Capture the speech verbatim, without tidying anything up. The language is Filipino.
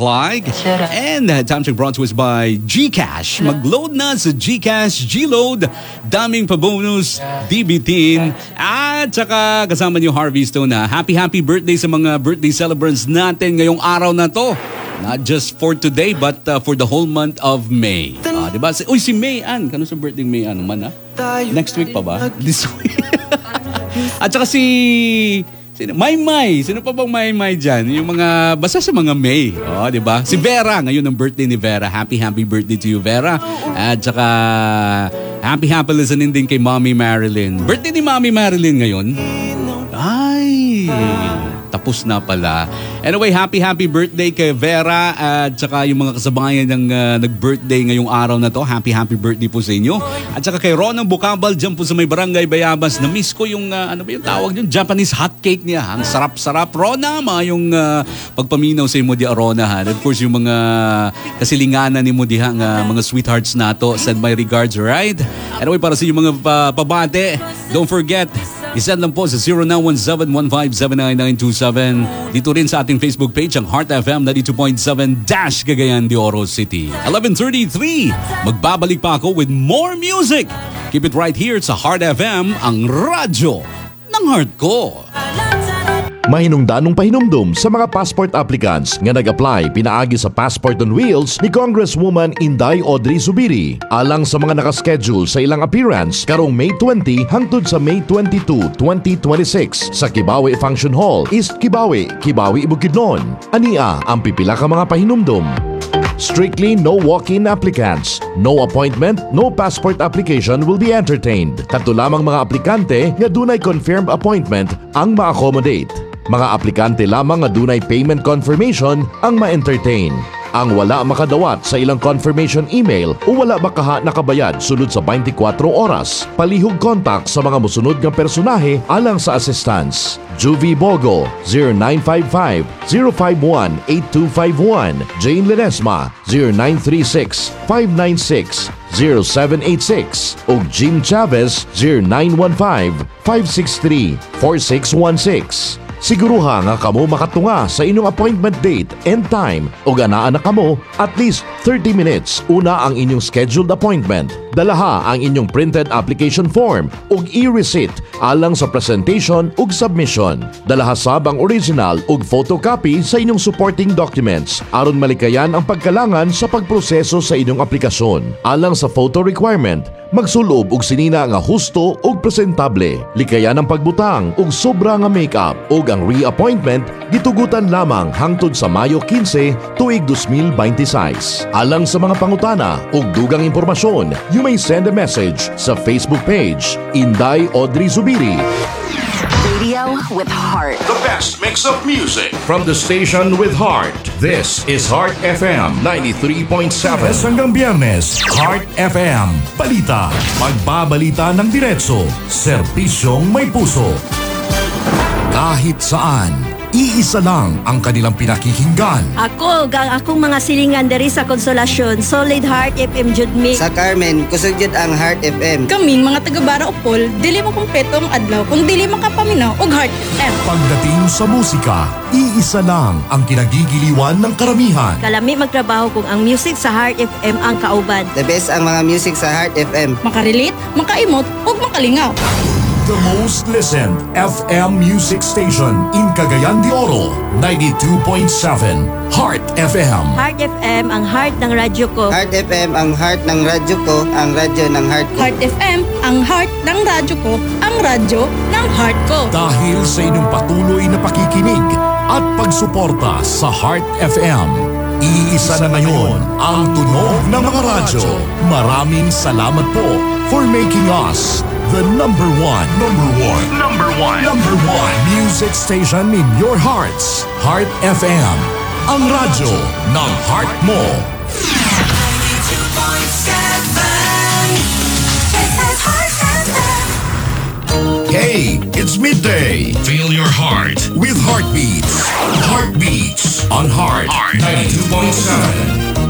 Clyde. And uh, time check brought to us by GCash. Mag-load na sa GCash, G-Load. Daming pa-bonus, D B T. At saka kasama niyo Harvey Stone na happy happy birthday sa mga birthday celebrants natin ngayong araw na to. Not just for today, but uh, for the whole month of May. Ah, diba? Uy, si May Ann. Kano sa birthday May Ann man, ha? Next week pa ba? This week. At saka si... Sino? May May. Sino pa bang May May dyan? Yung mga... Basta sa mga May. Oh, diba? Si Vera. Ngayon ang birthday ni Vera. Happy, happy birthday to you, Vera. At saka... Happy, happy listening din kay Mommy Marilyn. Birthday ni Mommy Marilyn ngayon. Ay... Tapos na pala. Anyway, happy happy birthday kay Vera at saka yung mga kasabayan ng uh, nag-birthday ngayong araw na to. Happy happy birthday po sa inyo. At saka kay Ronang Bukabal dyan po sa may Barangay Bayabas. Na-miss ko yung, uh, ano ba yung tawag yun? Japanese hot cake niya. Ang sarap-sarap. Rona, mga yung uh, pagpaminaw sa imo di Arona. Ha? And of course, yung mga kasilinganan ni mo di ha, uh, mga sweethearts na to. Send my regards, right? Anyway, para sa yung mga uh, pabate, don't forget, isend lang po sa zero nine one seven one five seven nine nine two seven. Dito rin sa ating Facebook page, ang Heart F M ninety-two point seven Dash Cagayan de Oro City. eleven thirty-three. Magbabalik pa ako with more music. Keep it right here sa Heart F M, ang radyo ng heart ko. Mahinungdanong pahinumdum sa mga passport applicants nga nag-apply pinaagi sa Passport on Wheels ni Congresswoman Inday Audrey Zubiri. Alang sa mga nakaschedule sa ilang appearance karong May twenty hangtod sa May twenty-two, twenty twenty-six sa Kibawe Function Hall, East Kibawe, Kibawe, Bukidnon. Ania ang pipila ka mga pahinumdum. Strictly no walk-in applicants. No appointment, no passport application will be entertained. Kadto lamang mga aplikante nga dunay confirmed appointment ang ma-accommodate. Mga aplikante lamang nga dunay payment confirmation ang ma-entertain. Ang wala makadawat sa ilang confirmation email o wala makaha nakabayad sulod sa twenty-four oras, palihog contact sa mga musunod nga personahe alang sa assistance. Juvie Bogo, zero nine five five, zero five one, eight two five one. Jane Ledesma, zero nine three six, five nine six, zero seven eight six. O Jim Chavez, zero nine one five, five six three, four six one six. Siguruha nga kamo makatunga sa inyong appointment date and time o ganaan na kamo at least thirty minutes una ang inyong scheduled appointment. Dalaha ang inyong printed application form ug e-receipt alang sa presentation ug submission. Dalaha sab ang original ug photocopy sa inyong supporting documents aron malikayan ang pagkalangan sa pagproseso sa inyong aplikasyon. Alang sa photo requirement, magsulob og sinina nga husto ug presentable. Likayan ang pagbutang ug sobra nga makeup ug ang reappointment gitugutan lamang hangtod sa Mayo fifteen tuig twenty twenty-six. Alang sa mga pangutana ug dugang impormasyon, you may send a message sa Facebook page Inday Audrey Zubiri. Radio with heart. The best mix of music from the station with heart. This is Heart F M ninety-three point seven. Hanggang Biyernes, Heart F M. Balita. Magbabalita ng diretso. Serbisyong may puso. Kahit saan, iisa lang ang kanilang pinakikinggan. Ako, gang akong mga silingan diri sa Konsolasyon, Solid Heart F M jud mi. Sa Carmen, kusog jud ang Heart F M. Kaming mga taga-Bara Opol, dili mo kumpleto ang adlaw kung dili makapaminaw og Heart F M. Pagdating sa musika, iisa lang ang kinagigiliwan ng karamihan. Kalami magtrabaho kung ang music sa Heart F M ang kauban. The best ang mga music sa Heart F M. Makarelate, makaimot ug makalingaw. The most listened F M music station in Cagayan de Oro, ninety-two point seven, Heart F M. Heart F M, ang heart ng radyo ko. Heart F M, ang heart ng radyo ko, ang radyo ng heart ko. Heart F M, ang heart ng radyo ko, ang radyo ng heart ko. Dahil sa inyong patuloy na pakikinig at pagsuporta sa Heart F M, iisa na ngayon ang tunog ng mga radyo. Maraming salamat po for making us the number one, number one, number one, number one music station in your hearts. Heart F M, ang radyo ng heart mo. ninety-two point seven Heart F M. Hey, it's midday. Feel your heart with Heartbeats. Heartbeats on Heart, Heart. ninety-two point seven.